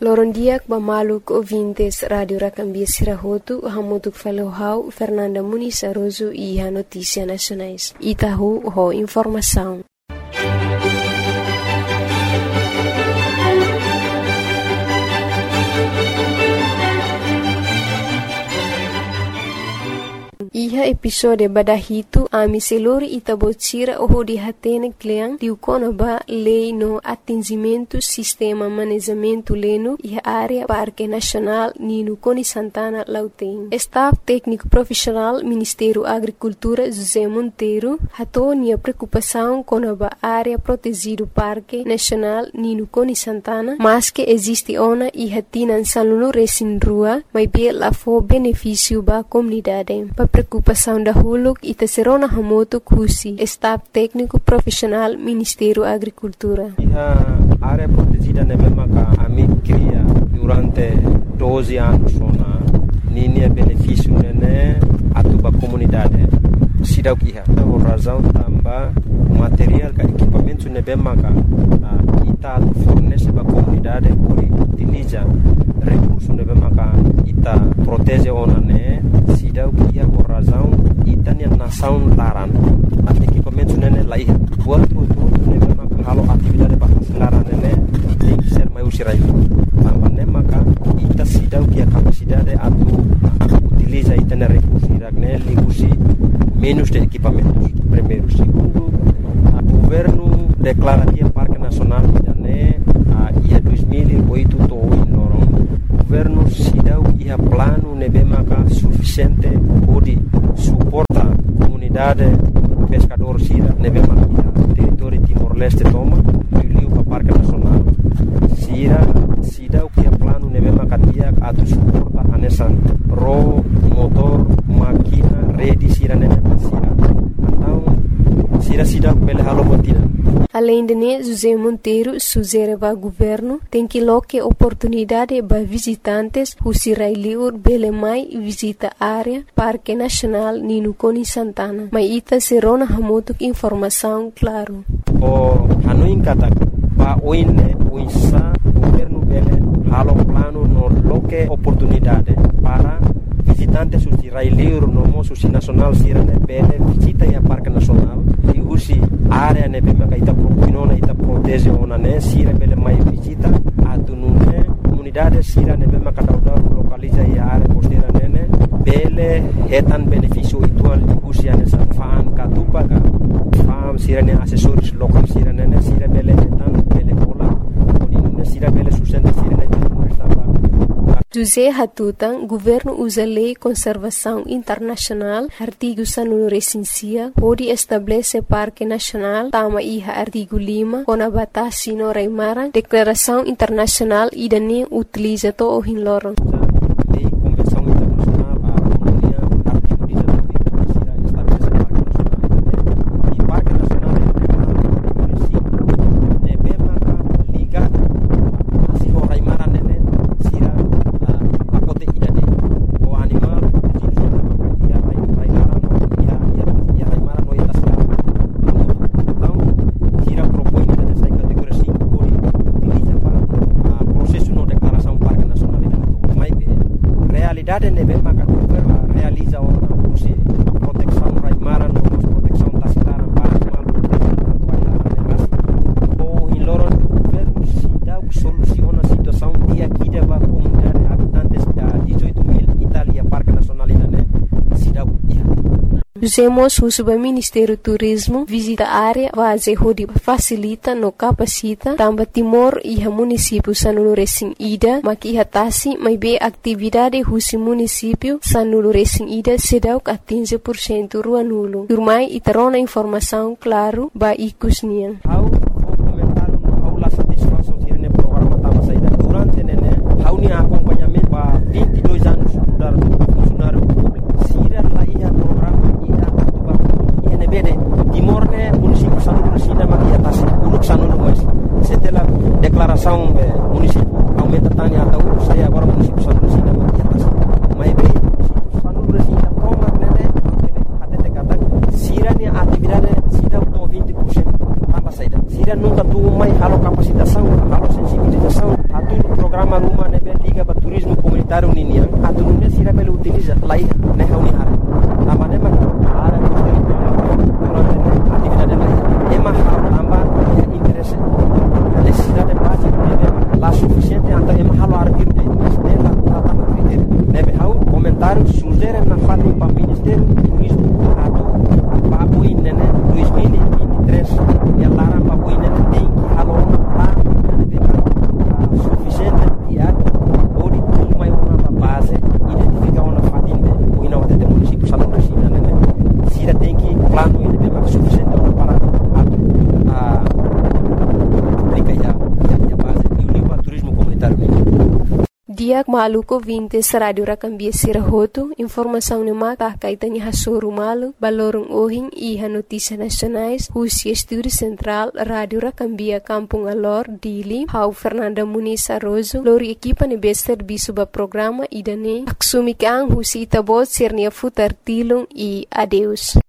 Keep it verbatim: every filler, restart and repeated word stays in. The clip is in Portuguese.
Lorondiak bamaluk ouvintes Rádio Racambia Sirahotu, Hamutuk Falohau, Fernanda Muniz Aroso e a Notícia Nacionais. Itahu, ho informação. Iha episode badahitu ami seluri itabotira oho di hatene kleang diukona ba lei no atingimento sistema manejamento leno iha área Parque Nacional Nino Coni Santana Lauteng. Staff técnico profissional Ministério Agricultura José Monteiro hatonia preocupação com a área protegido Parque Nacional Nino Coni Santana, mas que existe ona iha tinan salunu resin rua, mas bem lá for benefício ba comunidade. Preocupação da Huluk e Tesserona Hamoto Kusi, Staff Técnico Profissional Ministério Agricultura. A área protegida na mesma que a mim cria durante doze anos na linha benefício né a tua comunidade. Sida o que é por razão também material que equipamento na mesma que ita fornece para a comunidade por utiliza recursos na mesma que ita protege ona né. Sida o que é por razão itania nação laran at equipamento nene lai buat tudo nene maka halo atividade para laran nene tem que ser mais usirai também nene maka ita sida o que é capacidade atu utiliza itana recursos iragne ligusi menos de equipamentos primeiro segundo a governo declara que o Parque Nacional né a ia dois mil e oito to in loron governo sida o que é plano nebe maka suficiente pode suporta comunidade pescador sira nebe maka território Timor-Leste toma viu para Parque Nacional sira sida o que é plano nebe maka dia atu suporta anesan ro motor máquina rede sira nebe sira então sira sida pele halo botina. Além de ne José Monteiro sugere ao governo tem que loque oportunidade para visitantes who sirai liur bele mai visita área Parque Nacional Nino Coni Santana. Mas ita serona hamotuk informação claro. O hanuin kata pa oine uisa governo bele halo plano no loque oportunidade para visitantes who sirai liur no mo susi nacional sirane bele visita ya Parque Nacional e usi área ne bema kaita propinona ita protege ona ne sira bele mai visita atunune comunidade sira ne bema kadauda localiza ya área costeira nene bele hetan benefício ituan usi ane sa faan katupaga fam sira ne assessores local sira nene sira bele hetan bele pola odinune sira bele sustenta sira ne José Hatutan, governo usa lei conservação internacional, artigo sanunu recensia, pode estabelecer Parque Nacional, tama iha artigo lima, com a batasi no Raimara, declaração internacional e dane utiliza to o hinloron. realiza uma proteção raimara no proteção tacilara para animal proteção ou em loro governo se dá soluciona a situação e aqui da comunidade habitantes da dezoito mil Itália Parque Nacional né se dá Usemos o Subministério Turismo visita a área base onde facilita no capacita também Timor e a município Sanulu Recém Ida maki hatasi mai be atividade husi município Sanulu Recém Ida sedau a quinze por cento rua nulo. Turmai itarona informação claro ba ikusnian. How comentar how la satisfação tirene programa tama saída durante nene how ni acompanhamento ba vinte e dois anos dar funcionário público sira lá ia programa Timor ne município Sanulu Resina maki atas uluk Sanulu mas setelah declaração município aumenta tanya atau saya agora município Sanulu Resina maki atas mai be município Sanulu Resina toma nene até te kata sira ni atividade sida to vinte por cento tambah saída sira nunca tu mai halo capacitação halo sensibilização atu programa programa rumah nebe liga para turismo comunitário ninia atu nunia sira bele utiliza laiha neha unihara nama nema ara durante atividade laiha ema halo tambah interesse necessidade básica nebe lá suficiente anta ema halo artir de nebe tama critério nebe hau comentário sugere na fali para ministério turismo atu papo inene dois mil e vinte e três ya lara papo inene tem que halo lá suficiente diário ou de tudo mais uma base identificar uma fatinha ou ina até município salão da China né se tem que plano ele tem mais suficiente para a aplicar já a base e o nível turismo comunitário Diak maluko vintes radio rakambia sirahoto informação ni maka kaitannya hasuru malu balorong ohing iha notícia nacionais Husia Estúdio Central Radio Rakambia Kampung Alor Dili Hau Fernanda Muniz Arrozo lori equipa ni bester bisuba programa idane aksumikang Husi Itabot sirnia futar tilung e adeus